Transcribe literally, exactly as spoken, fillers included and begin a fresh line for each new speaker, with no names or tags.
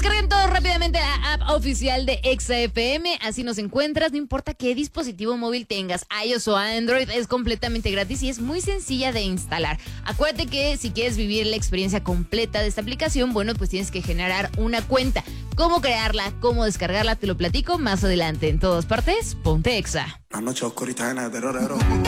Descarguen todos rápidamente la app oficial de Exa F M, así nos encuentras, no importa qué dispositivo móvil tengas, iOS o Android, es completamente gratis y es muy sencilla de instalar. Acuérdate que si quieres vivir la experiencia completa de esta aplicación, bueno, pues tienes que generar una cuenta. Cómo crearla, cómo descargarla, te lo platico más adelante. En todas partes, ponte Exa.
La noche oscurita llena de terror.